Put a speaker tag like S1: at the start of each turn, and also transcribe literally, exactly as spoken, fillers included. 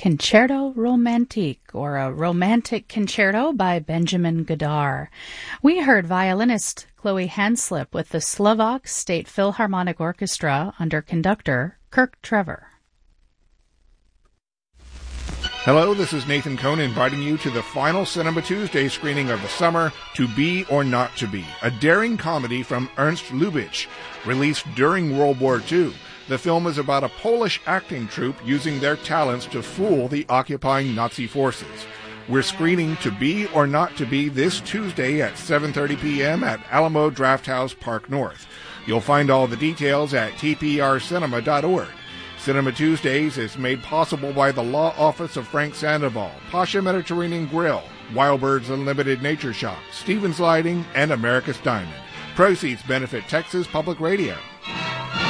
S1: Concerto Romantique, or a Romantic Concerto by Benjamin Godard. We heard violinist Chloe Hanslip with the Slovak State Philharmonic Orchestra under conductor Kirk Trevor.
S2: Hello, this is Nathan Cohn inviting you to the final Cinema Tuesday screening of the summer, To Be or Not to Be, a daring comedy from Ernst Lubitsch, released during World War Two. The film is about a Polish acting troupe using their talents to fool the occupying Nazi forces. We're screening To Be or Not to Be this Tuesday at seven thirty p.m. at Alamo Drafthouse Park North. You'll find all the details at t p r cinema dot org. Cinema Tuesdays is made possible by the Law Office of Frank Sandoval, Pasha Mediterranean Grill, Wild Birds Unlimited Nature Shop, Stevens Lighting, and America's Diamond. Proceeds benefit Texas Public Radio.